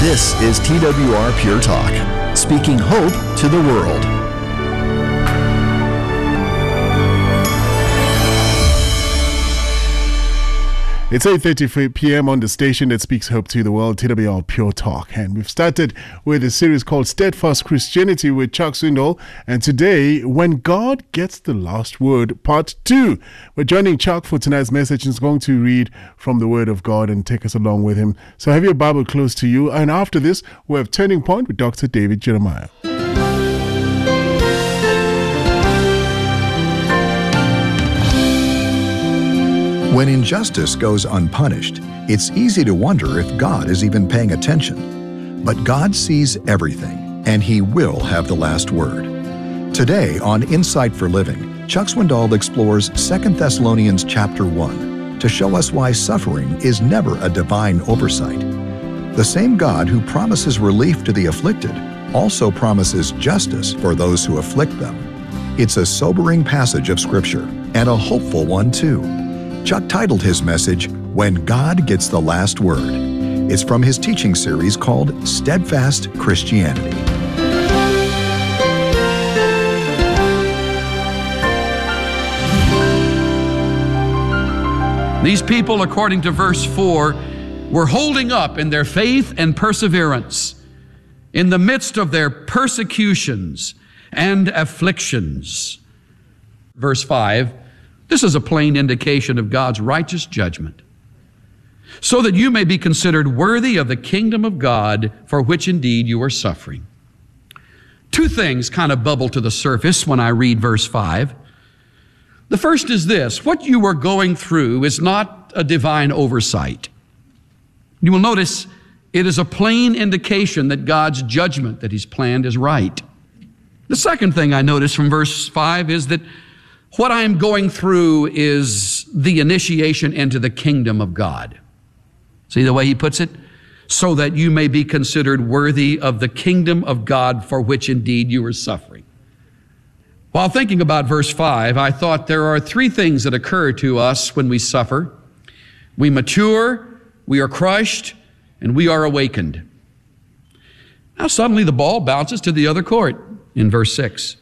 This is TWR Pure Talk, speaking hope to the world. It's 8:33 p.m. on the station that speaks hope to the world, TWR Pure Talk. And we've started with a series called Steadfast Christianity with Chuck Swindoll. And today, When God Gets the Last Word, Part 2. We're joining Chuck for tonight's message. He's going to read from the Word of God and take us along with him. So have your Bible close to you. And after this, we have Turning Point with Dr. David Jeremiah. When injustice goes unpunished, it's easy to wonder if God is even paying attention. But God sees everything, and He will have the last word. Today on Insight for Living, Chuck Swindoll explores 2 Thessalonians chapter 1 to show us why suffering is never a divine oversight. The same God who promises relief to the afflicted also promises justice for those who afflict them. It's a sobering passage of Scripture, and a hopeful one too. Chuck titled his message, When God Gets the Last Word. It's from his teaching series called Steadfast Christianity. These people, according to verse 4, were holding up in their faith and perseverance in the midst of their persecutions and afflictions. Verse 5, this is a plain indication of God's righteous judgment, so that you may be considered worthy of the kingdom of God, for which indeed you are suffering. Two things kind of bubble to the surface when I read verse 5. The first is this: what you are going through is not a divine oversight. You will notice it is a plain indication that God's judgment that He's planned is right. The second thing I notice from verse 5 is that what I am going through is the initiation into the kingdom of God. See the way he puts it? So that you may be considered worthy of the kingdom of God, for which indeed you are suffering. While thinking about verse 5, I thought there are three things that occur to us when we suffer. We mature, we are crushed, and we are awakened. Now suddenly the ball bounces to the other court in verse 6.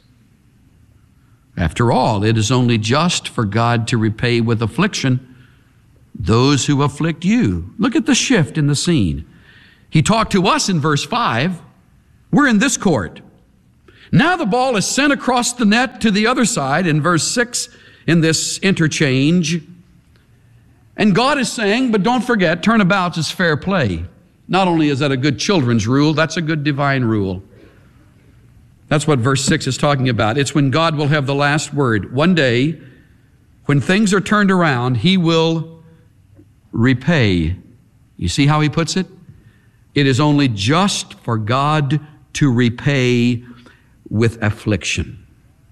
After all, it is only just for God to repay with affliction those who afflict you. Look at the shift in the scene. He talked to us in verse 5. We're in this court. Now the ball is sent across the net to the other side in verse 6 in this interchange. And God is saying, but don't forget, turnabout is fair play. Not only is that a good children's rule, that's a good divine rule. That's what verse 6 is talking about. It's when God will have the last word. One day, when things are turned around, He will repay. You see how he puts it? It is only just for God to repay with affliction.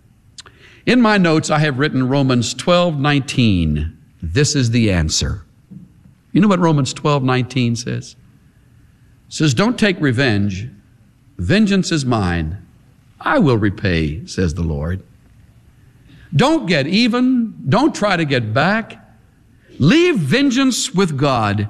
In my notes, I have written Romans 12:19. This is the answer. You know what Romans 12:19 says? It says, don't take revenge. Vengeance is mine. I will repay, says the Lord. Don't get even. Don't try to get back. Leave vengeance with God.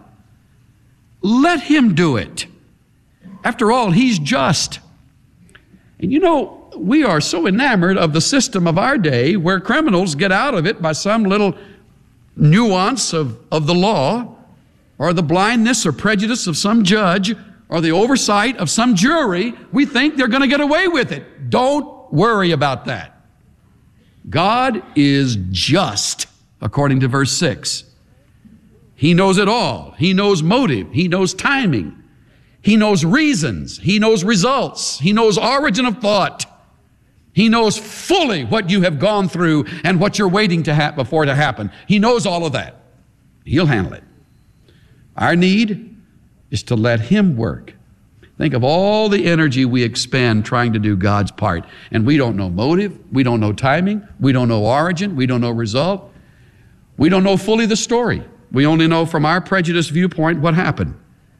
Let Him do it. After all, He's just. And you know, we are so enamored of the system of our day where criminals get out of it by some little nuance of the law, or the blindness or prejudice of some judge, or the oversight of some jury. We think they're going to get away with it. Don't worry about that. God is just, according to verse 6. He knows it all. He knows motive. He knows timing. He knows reasons. He knows results. He knows origin of thought. He knows fully what you have gone through and what you're waiting before to happen. He knows all of that. He'll handle it. Our need is to let Him work. Think of all the energy we expend trying to do God's part. And we don't know motive. We don't know timing. We don't know origin. We don't know result. We don't know fully the story. We only know from our prejudiced viewpoint what happened.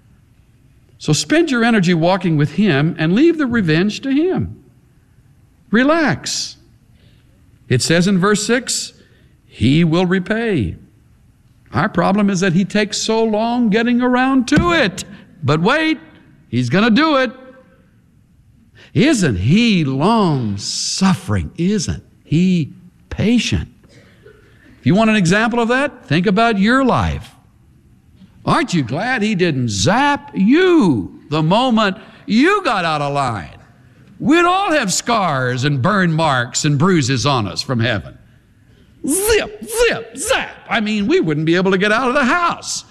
So spend your energy walking with Him and leave the revenge to Him. Relax. It says in verse 6, He will repay. Our problem is that He takes so long getting around to it. But wait, He's going to do it. Isn't He long-suffering? Isn't He patient? If you want an example of that, think about your life. Aren't you glad He didn't zap you the moment you got out of line? We'd all have scars and burn marks and bruises on us from heaven. Zip, zip, zap. I mean, we wouldn't be able to get out of the house.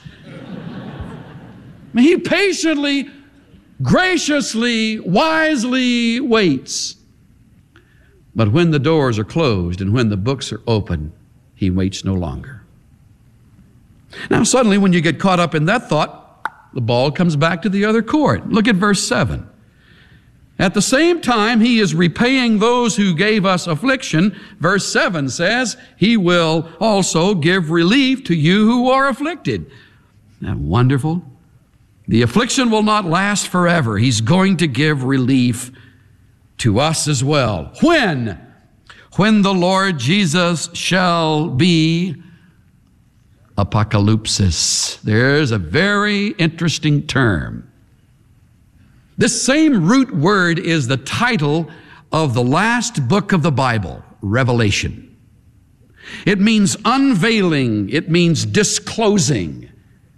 I mean, He patiently, graciously, wisely waits. But when the doors are closed and when the books are open, He waits no longer. Now, suddenly, when you get caught up in that thought, the ball comes back to the other court. Look at verse 7. At the same time, He is repaying those who gave us affliction. Verse 7 says, He will also give relief to you who are afflicted. Isn't that wonderful? The affliction will not last forever. He's going to give relief to us as well. When? When the Lord Jesus shall be apocalypsis. There's a very interesting term. This same root word is the title of the last book of the Bible, Revelation. It means unveiling. It means disclosing.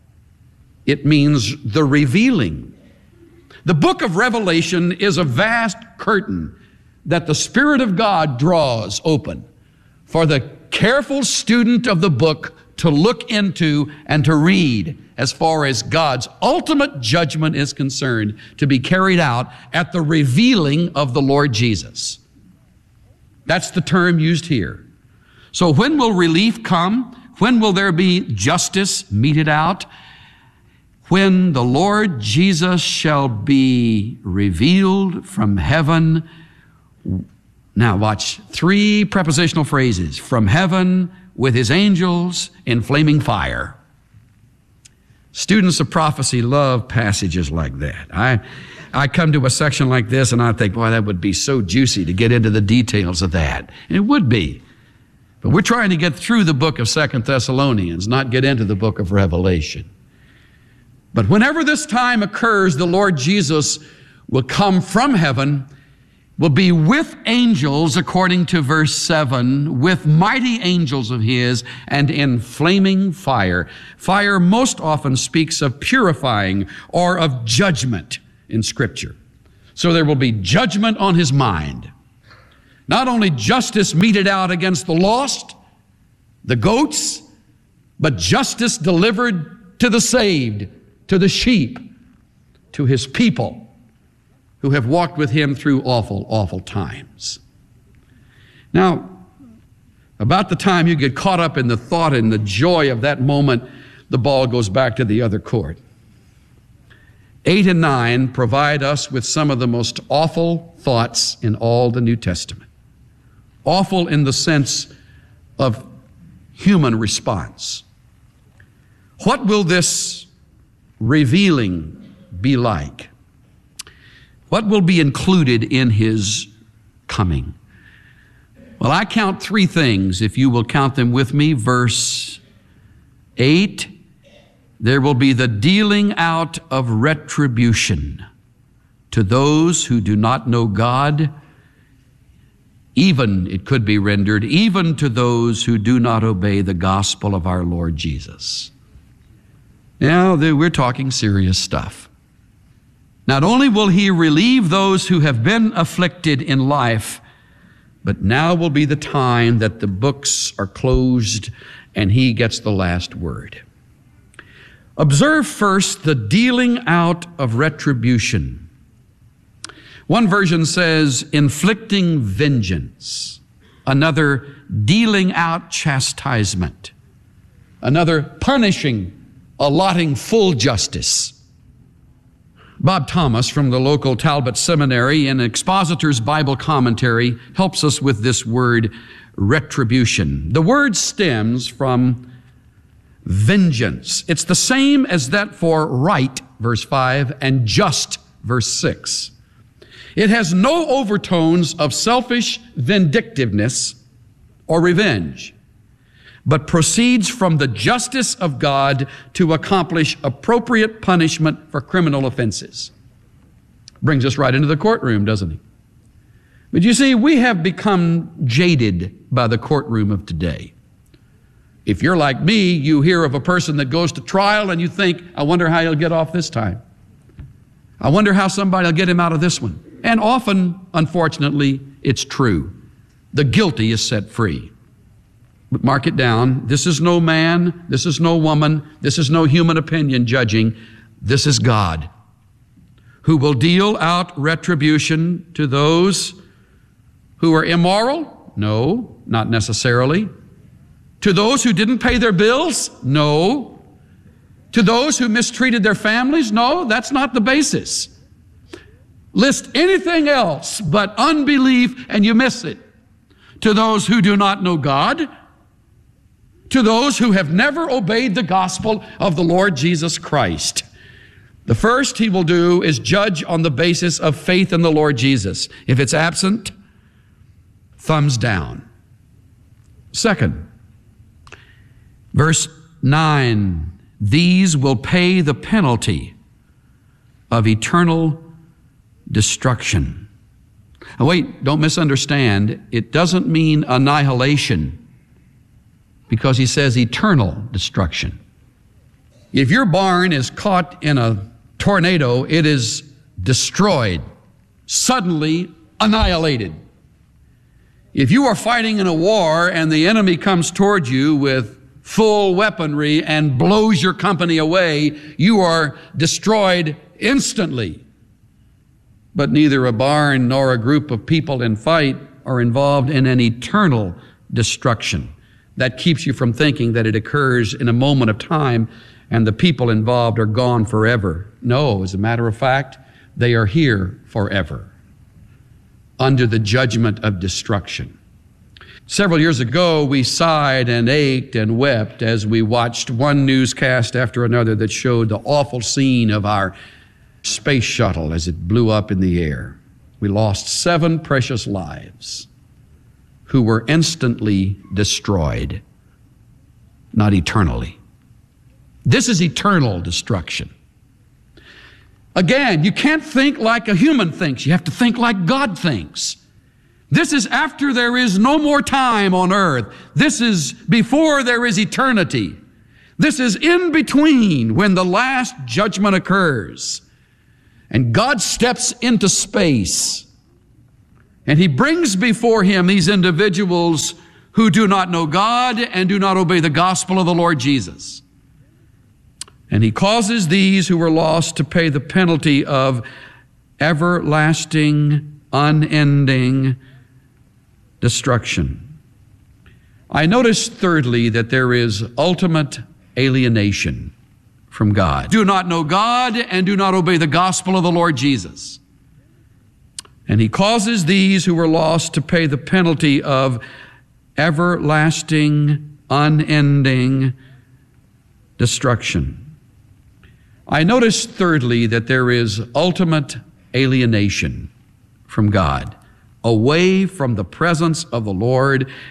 It means the revealing. The book of Revelation is a vast curtain that the Spirit of God draws open for the careful student of the book to look into and to read as far as God's ultimate judgment is concerned, to be carried out at the revealing of the Lord Jesus. That's the term used here. So when will relief come? When will there be justice meted out? When the Lord Jesus shall be revealed from heaven. Now watch, 3 prepositional phrases. From heaven with His angels in flaming fire. Students of prophecy love passages like that. I come to a section like this and I think, boy, that would be so juicy to get into the details of that. And it would be. But we're trying to get through the book of 2 Thessalonians, not get into the book of Revelation. But whenever this time occurs, the Lord Jesus will come from heaven, will be with angels, according to verse 7, with mighty angels of His, and in flaming fire. Fire most often speaks of purifying or of judgment in Scripture. So there will be judgment on His mind. Not only justice meted out against the lost, the goats, but justice delivered to the saved, to the sheep, to His people who have walked with Him through awful, awful times. Now, about the time you get caught up in the thought and the joy of that moment, the ball goes back to the other court. 8 and 9 provide us with some of the most awful thoughts in all the New Testament. Awful in the sense of human response. What will this revealing be like? What will be included in His coming? Well, I count 3 things, if you will count them with me. Verse 8, there will be the dealing out of retribution to those who do not know God, even, it could be rendered, even to those who do not obey the gospel of our Lord Jesus. Now, we're talking serious stuff. Not only will He relieve those who have been afflicted in life, but now will be the time that the books are closed and He gets the last word. Observe first the dealing out of retribution. One version says, inflicting vengeance. Another, dealing out chastisement. Another, punishing, allotting full justice. Bob Thomas from the local Talbot Seminary in Expositor's Bible Commentary helps us with this word retribution. The word stems from vengeance. It's the same as that for right, verse 5, and just, verse 6. It has no overtones of selfish vindictiveness or revenge, but proceeds from the justice of God to accomplish appropriate punishment for criminal offenses. Brings us right into the courtroom, doesn't he? But you see, we have become jaded by the courtroom of today. If you're like me, you hear of a person that goes to trial and you think, I wonder how he'll get off this time. I wonder how somebody will get him out of this one. And often, unfortunately, it's true. The guilty is set free. But mark it down, this is no man, this is no woman, this is no human opinion judging. This is God, who will deal out retribution to those who are immoral? No, not necessarily. To those who didn't pay their bills? No. To those who mistreated their families? No, that's not the basis. List anything else but unbelief and you miss it. To those who do not know God, to those who have never obeyed the gospel of the Lord Jesus Christ. The first he will do is judge on the basis of faith in the Lord Jesus. If it's absent, thumbs down. Second, verse 9, these will pay the penalty of eternal destruction. Now wait, don't misunderstand. It doesn't mean annihilation, because he says eternal destruction. If your barn is caught in a tornado, it is destroyed, suddenly annihilated. If you are fighting in a war and the enemy comes toward you with full weaponry and blows your company away, you are destroyed instantly. But neither a barn nor a group of people in fight are involved in an eternal destruction. That keeps you from thinking that it occurs in a moment of time and the people involved are gone forever. No, as a matter of fact, they are here forever under the judgment of destruction. Several years ago, we sighed and ached and wept as we watched one newscast after another that showed the awful scene of our space shuttle as it blew up in the air. We lost 7 precious lives who were instantly destroyed, not eternally. This is eternal destruction. Again, you can't think like a human thinks. You have to think like God thinks. This is after there is no more time on earth. This is before there is eternity. This is in between when the last judgment occurs. And God steps into space. And he brings before him these individuals who do not know God and do not obey the gospel of the Lord Jesus. And he causes these who were lost to pay the penalty of everlasting, unending destruction. I notice thirdly that there is ultimate alienation from God. Do not know God and do not obey the gospel of the Lord Jesus. And he causes these who were lost to pay the penalty of everlasting, unending destruction. I notice thirdly that there is ultimate alienation from God, away from the presence of the Lord